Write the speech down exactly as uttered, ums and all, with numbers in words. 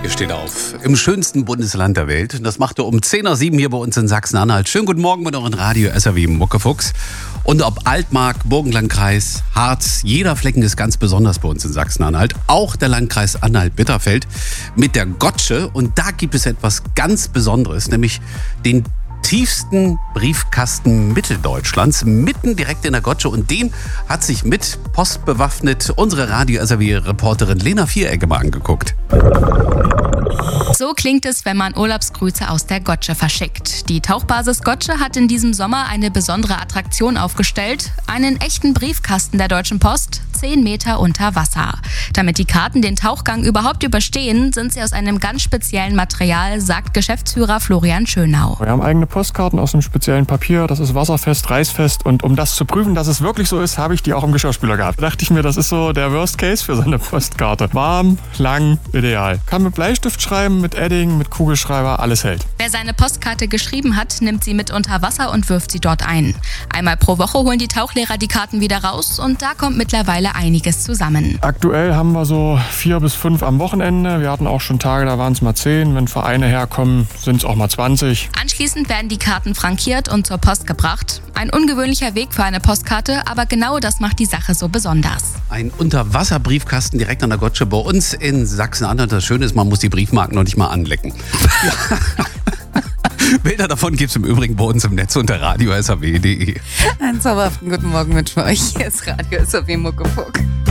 Ihr steht auf im schönsten Bundesland der Welt. Und das macht ihr um zehn Uhr sieben hier bei uns in Sachsen-Anhalt. Schönen guten Morgen mit euren Radio S R W Muckefuchs. Und ob Altmark, Burgenlandkreis, Harz, jeder Flecken ist ganz besonders bei uns in Sachsen-Anhalt. Auch der Landkreis Anhalt-Bitterfeld mit der Gotsche. Und da gibt es etwas ganz Besonderes, nämlich den tiefsten Briefkasten Mitteldeutschlands, mitten direkt in der Gotsche. Und den hat sich mit Post bewaffnet unsere Radio-S R W-Reporterin Lena Vieregge mal angeguckt. So klingt es, wenn man Urlaubsgrüße aus der Gotsche verschickt. Die Tauchbasis Gotsche hat in diesem Sommer eine besondere Attraktion aufgestellt. Einen echten Briefkasten der Deutschen Post, zehn Meter unter Wasser. Damit die Karten den Tauchgang überhaupt überstehen, sind sie aus einem ganz speziellen Material, sagt Geschäftsführer Florian Schönau. Wir haben eigene Postkarten aus einem speziellen Papier, das ist wasserfest, reißfest. Und um das zu prüfen, dass es wirklich so ist, habe ich die auch im Geschirrspüler gehabt. Da dachte ich mir, das ist so der Worst Case für so eine Postkarte. Warm, lang, ideal. Kann mit Bleistift schreiben, mit Edding, mit Kugelschreiber, alles hält. Wer seine Postkarte geschrieben hat, nimmt sie mit unter Wasser und wirft sie dort ein. Einmal pro Woche holen die Tauchlehrer die Karten wieder raus und da kommt mittlerweile einiges zusammen. Aktuell haben wir so vier bis fünf am Wochenende. Wir hatten auch schon Tage, da waren es mal zehn. Wenn Vereine herkommen, sind es auch mal zwanzig. Anschließend werden die Karten frankiert und zur Post gebracht. Ein ungewöhnlicher Weg für eine Postkarte, aber genau das macht die Sache so besonders. Ein Unterwasserbriefkasten direkt an der Gotsche bei uns in Sachsen-Anhalt. Das Schöne ist, man muss die Briefmarken noch nicht mal anlecken. Bilder davon gibt es im Übrigen bei uns im Netz unter radio s r w punkt d e. Einen zauberhaften guten Morgen wünschen wir euch. Hier ist Radio S R W Muckefuchs.